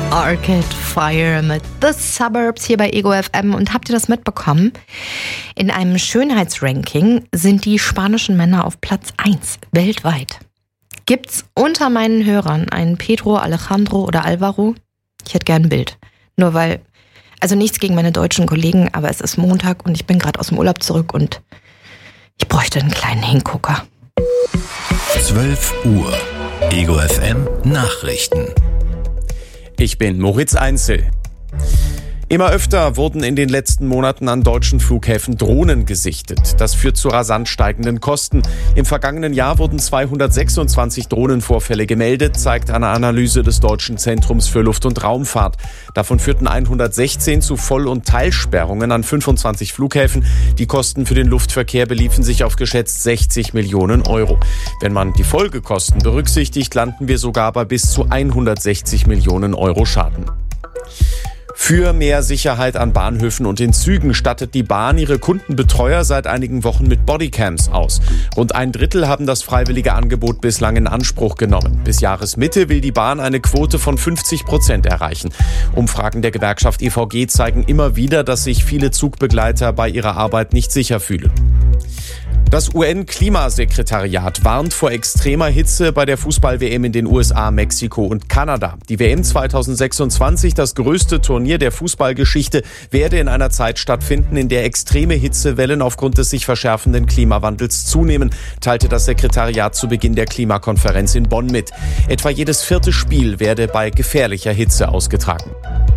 Arcade Fire mit The Suburbs hier bei Ego FM. Und habt ihr das mitbekommen? In einem Schönheitsranking sind die spanischen Männer auf Platz 1 weltweit. Gibt's unter meinen Hörern einen Pedro, Alejandro oder Alvaro? Ich hätte gern ein Bild. Nur weil, also nichts gegen meine deutschen Kollegen, aber es ist Montag und ich bin gerade aus dem Urlaub zurück und ich bräuchte einen kleinen Hingucker. 12 Uhr. Ego FM Nachrichten. Ich bin Moritz Einzel. Immer öfter wurden in den letzten Monaten an deutschen Flughäfen Drohnen gesichtet. Das führt zu rasant steigenden Kosten. Im vergangenen Jahr wurden 226 Drohnenvorfälle gemeldet, zeigt eine Analyse des Deutschen Zentrums für Luft- und Raumfahrt. Davon führten 116 zu Voll- und Teilsperrungen an 25 Flughäfen. Die Kosten für den Luftverkehr beliefen sich auf geschätzt 60 Millionen Euro. Wenn man die Folgekosten berücksichtigt, landen wir sogar bei bis zu 160 Millionen Euro Schaden. Für mehr Sicherheit an Bahnhöfen und in Zügen stattet die Bahn ihre Kundenbetreuer seit einigen Wochen mit Bodycams aus. Rund 1/3 haben das freiwillige Angebot bislang in Anspruch genommen. Bis Jahresmitte will die Bahn eine Quote von 50% erreichen. Umfragen der Gewerkschaft EVG zeigen immer wieder, dass sich viele Zugbegleiter bei ihrer Arbeit nicht sicher fühlen. Das UN-Klimasekretariat warnt vor extremer Hitze bei der Fußball-WM in den USA, Mexiko und Kanada. Die WM 2026, das größte Turnier der Fußballgeschichte, werde in einer Zeit stattfinden, in der extreme Hitzewellen aufgrund des sich verschärfenden Klimawandels zunehmen, teilte das Sekretariat zu Beginn der Klimakonferenz in Bonn mit. Etwa jedes 4. Spiel werde bei gefährlicher Hitze ausgetragen.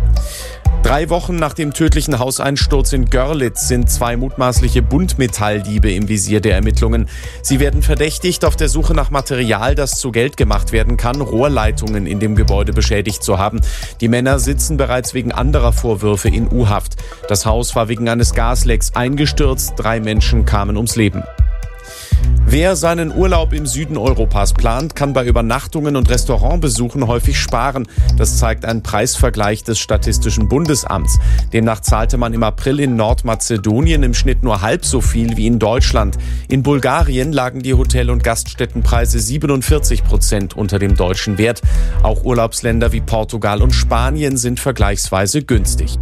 3 Wochen nach dem tödlichen Hauseinsturz in Görlitz sind 2 mutmaßliche Buntmetalldiebe im Visier der Ermittlungen. Sie werden verdächtigt, auf der Suche nach Material, das zu Geld gemacht werden kann, Rohrleitungen in dem Gebäude beschädigt zu haben. Die Männer sitzen bereits wegen anderer Vorwürfe in U-Haft. Das Haus war wegen eines Gaslecks eingestürzt, 3 Menschen kamen ums Leben. Wer seinen Urlaub im Süden Europas plant, kann bei Übernachtungen und Restaurantbesuchen häufig sparen. Das zeigt ein Preisvergleich des Statistischen Bundesamts. Demnach zahlte man im April in Nordmazedonien im Schnitt nur halb so viel wie in Deutschland. In Bulgarien lagen die Hotel- und Gaststättenpreise 47% unter dem deutschen Wert. Auch Urlaubsländer wie Portugal und Spanien sind vergleichsweise günstig.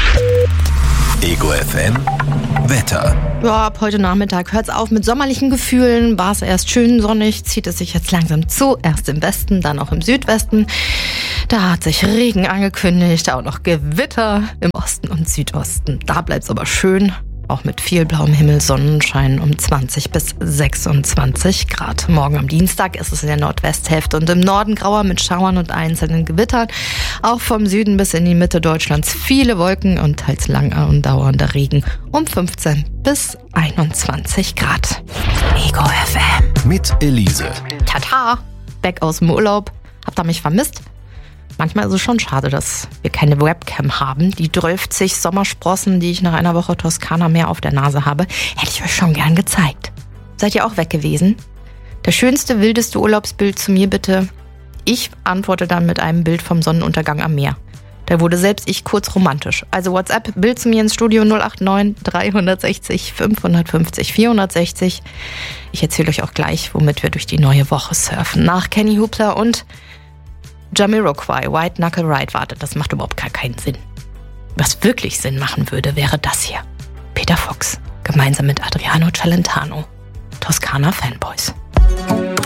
Ego FM Wetter. Ja, ab heute Nachmittag hört's auf mit sommerlichen Gefühlen. War es erst schön sonnig, zieht es sich jetzt langsam zu. Erst im Westen, dann auch im Südwesten. Da hat sich Regen angekündigt, auch noch Gewitter im Osten und Südosten. Da bleibt's aber schön. Auch mit viel blauem Himmel, Sonnenschein um 20 bis 26 Grad. Morgen am Dienstag ist es in der Nordwesthälfte und im Norden grauer mit Schauern und einzelnen Gewittern. Auch vom Süden bis in die Mitte Deutschlands viele Wolken und teils lang andauernder Regen um 15 bis 21 Grad. Ego FM. Mit Elise. Tata, weg aus dem Urlaub. Habt ihr mich vermisst? Manchmal ist es schon schade, dass wir keine Webcam haben. Die 12 Sommersprossen, die ich nach einer Woche Toskana Meer auf der Nase habe, hätte ich euch schon gern gezeigt. Seid ihr auch weg gewesen? Das schönste, wildeste Urlaubsbild zu mir bitte. Ich antworte dann mit einem Bild vom Sonnenuntergang am Meer. Da wurde selbst ich kurz romantisch. Also WhatsApp, Bild zu mir ins Studio 089 360 550 460. Ich erzähle euch auch gleich, womit wir durch die neue Woche surfen. Nach Kenny Hoopla und Jamiroquai, White Knuckle Ride. Warte, das macht überhaupt gar keinen Sinn. Was wirklich Sinn machen würde, wäre das hier. Peter Fox, gemeinsam mit Adriano Celentano. Toskana Fanboys.